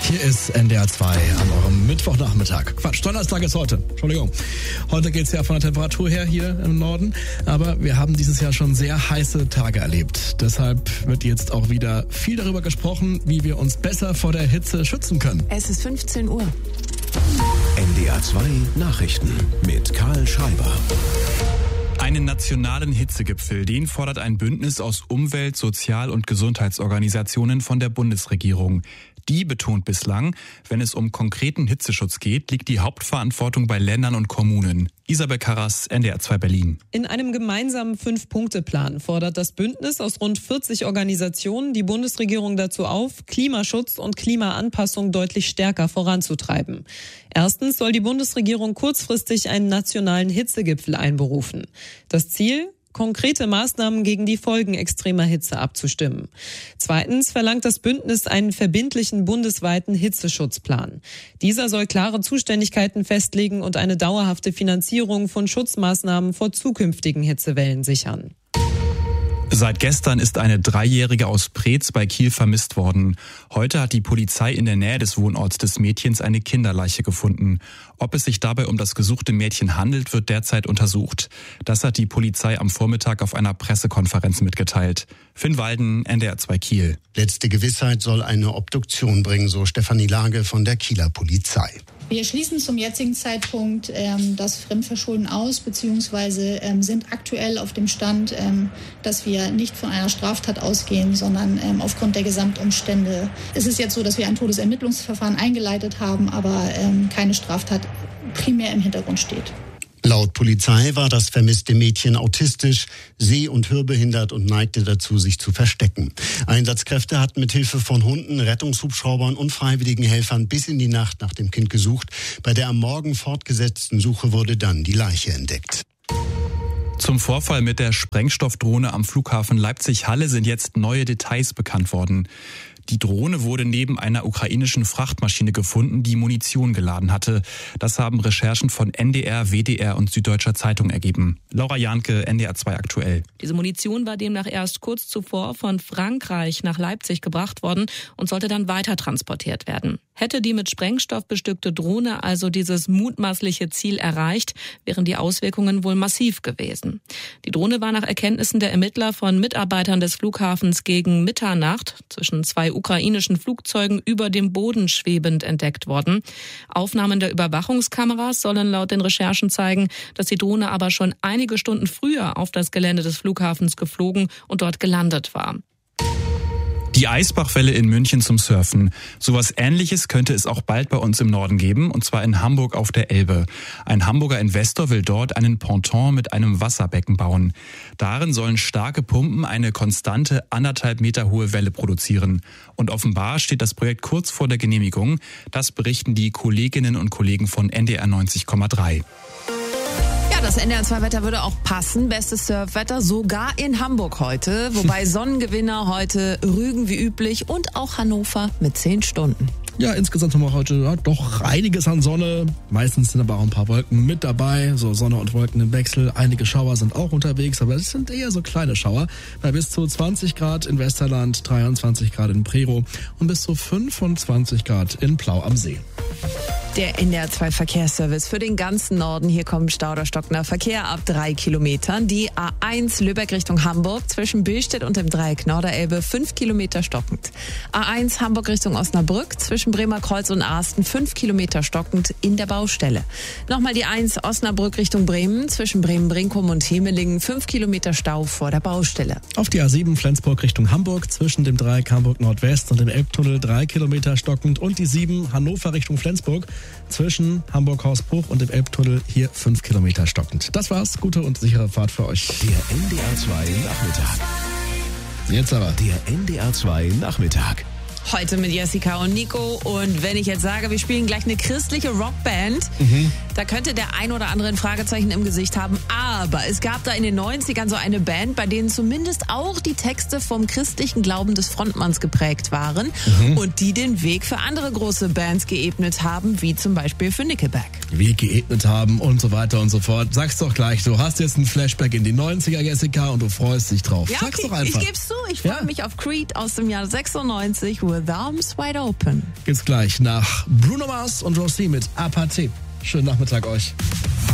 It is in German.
Hier ist NDR 2 an eurem Mittwochnachmittag. Quatsch, Donnerstag ist heute. Entschuldigung. Heute geht's ja von der Temperatur her hier im Norden. Aber wir haben dieses Jahr schon sehr heiße Tage erlebt. Deshalb wird jetzt auch wieder viel darüber gesprochen, wie wir uns besser vor der Hitze schützen können. Es ist 15 Uhr. NDR 2 Nachrichten mit Karl Schreiber. Einen nationalen Hitzegipfel, den fordert ein Bündnis aus Umwelt-, Sozial- und Gesundheitsorganisationen von der Bundesregierung. Die betont bislang, wenn es um konkreten Hitzeschutz geht, liegt die Hauptverantwortung bei Ländern und Kommunen. Isabel Karras, NDR 2 Berlin. In einem gemeinsamen 5-Punkte-Plan fordert das Bündnis aus rund 40 Organisationen die Bundesregierung dazu auf, Klimaschutz und Klimaanpassung deutlich stärker voranzutreiben. Erstens soll die Bundesregierung kurzfristig einen nationalen Hitzegipfel einberufen. Das Ziel? Konkrete Maßnahmen gegen die Folgen extremer Hitze abzustimmen. Zweitens verlangt das Bündnis einen verbindlichen bundesweiten Hitzeschutzplan. Dieser soll klare Zuständigkeiten festlegen und eine dauerhafte Finanzierung von Schutzmaßnahmen vor zukünftigen Hitzewellen sichern. Seit gestern ist eine 3-Jährige aus Preetz bei Kiel vermisst worden. Heute hat die Polizei in der Nähe des Wohnorts des Mädchens eine Kinderleiche gefunden. Ob es sich dabei um das gesuchte Mädchen handelt, wird derzeit untersucht. Das hat die Polizei am Vormittag auf einer Pressekonferenz mitgeteilt. Finn Walden, NDR 2 Kiel. Letzte Gewissheit soll eine Obduktion bringen, so Stefanie Lage von der Kieler Polizei. Wir schließen zum jetzigen Zeitpunkt das Fremdverschulden aus, beziehungsweise sind aktuell auf dem Stand, dass wir nicht von einer Straftat ausgehen, sondern aufgrund der Gesamtumstände. Es ist jetzt so, dass wir ein Todesermittlungsverfahren eingeleitet haben, aber keine Straftat primär im Hintergrund steht. Laut Polizei war das vermisste Mädchen autistisch, seh- und hörbehindert und neigte dazu, sich zu verstecken. Einsatzkräfte hatten mit Hilfe von Hunden, Rettungshubschraubern und freiwilligen Helfern bis in die Nacht nach dem Kind gesucht. Bei der am Morgen fortgesetzten Suche wurde dann die Leiche entdeckt. Zum Vorfall mit der Sprengstoffdrohne am Flughafen Leipzig-Halle sind jetzt neue Details bekannt worden. Die Drohne wurde neben einer ukrainischen Frachtmaschine gefunden, die Munition geladen hatte. Das haben Recherchen von NDR, WDR und Süddeutscher Zeitung ergeben. Laura Jahnke, NDR 2 aktuell. Diese Munition war demnach erst kurz zuvor von Frankreich nach Leipzig gebracht worden und sollte dann weiter transportiert werden. Hätte die mit Sprengstoff bestückte Drohne also dieses mutmaßliche Ziel erreicht, wären die Auswirkungen wohl massiv gewesen. Die Drohne war nach Erkenntnissen der Ermittler von Mitarbeitern des Flughafens gegen Mitternacht zwischen 2 ukrainischen Flugzeugen über dem Boden schwebend entdeckt worden. Aufnahmen der Überwachungskameras sollen laut den Recherchen zeigen, dass die Drohne aber schon einige Stunden früher auf das Gelände des Flughafens geflogen und dort gelandet war. Die Eisbachwelle in München zum Surfen. Sowas Ähnliches könnte es auch bald bei uns im Norden geben, und zwar in Hamburg auf der Elbe. Ein Hamburger Investor will dort einen Ponton mit einem Wasserbecken bauen. Darin sollen starke Pumpen eine konstante 1,5 Meter hohe Welle produzieren. Und offenbar steht das Projekt kurz vor der Genehmigung. Das berichten die Kolleginnen und Kollegen von NDR 90,3. Ja, das NDR 2 Wetter würde auch passen. Bestes Surfwetter sogar in Hamburg heute. Wobei Sonnengewinner heute Rügen wie üblich und auch Hannover mit 10 Stunden. Ja, insgesamt haben wir heute doch einiges an Sonne. Meistens sind aber auch ein paar Wolken mit dabei. So Sonne und Wolken im Wechsel. Einige Schauer sind auch unterwegs, aber es sind eher so kleine Schauer. Bei bis zu 20 Grad in Westerland, 23 Grad in Prerow und bis zu 25 Grad in Plau am See. Der NDR 2 Verkehrsservice für den ganzen Norden. Hier kommt Stau oder stockender Verkehr ab 3 Kilometern. Die A1 Lübeck Richtung Hamburg zwischen Billstedt und dem Dreieck Norderelbe 5 Kilometer stockend. A1 Hamburg Richtung Osnabrück zwischen Bremer Kreuz und Arsten 5 Kilometer stockend in der Baustelle. Nochmal die 1 Osnabrück Richtung Bremen zwischen Bremen-Brinkum und Hemelingen 5 Kilometer Stau vor der Baustelle. Auf die A7 Flensburg Richtung Hamburg zwischen dem Dreieck Hamburg Nordwest und dem Elbtunnel 3 Kilometer stockend und die 7 Hannover Richtung Flensburg zwischen Hamburg-Hausbruch und dem Elbtunnel hier 5 Kilometer stockend. Das war's. Gute und sichere Fahrt für euch. Der NDR 2 Nachmittag. Jetzt aber. Der NDR 2 Nachmittag. Heute mit Jessica und Nico. Und wenn ich jetzt sage, wir spielen gleich eine christliche Rockband, da könnte der ein oder andere ein Fragezeichen im Gesicht haben. Aber es gab da in den 90ern so eine Band, bei denen zumindest auch die Texte vom christlichen Glauben des Frontmanns geprägt waren und die den Weg für andere große Bands geebnet haben, wie zum Beispiel für Nickelback. Weg geebnet haben und so weiter und so fort. Sag's doch gleich, du hast jetzt ein Flashback in die 90er, Jessica, und du freust dich drauf. Ja, Sag's okay, doch einfach. ich geb's zu, ich freue mich auf Creed aus dem Jahr 96, With Arms Wide Open. Geht's gleich nach Bruno Mars und Rosie mit Apathy. Schönen Nachmittag euch.